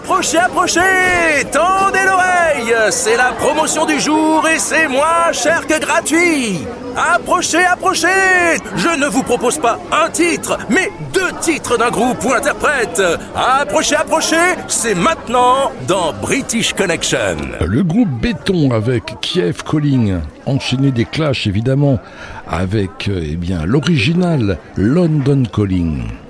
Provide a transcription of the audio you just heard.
Approchez, approchez! Tendez l'oreille! C'est la promotion du jour et c'est moins cher que gratuit! Approchez, approchez! Je ne vous propose pas un titre, mais 2 titres d'un groupe ou interprète. Approchez, approchez! C'est maintenant dans British Connection. Le groupe Béton avec Kiev Calling, enchaîné des Clash évidemment, avec l'original London Calling.